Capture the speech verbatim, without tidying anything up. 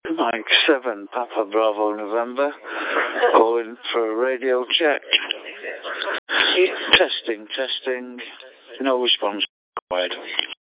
Mike seven, Papa Bravo November, calling for a radio check. Testing, testing, no response required.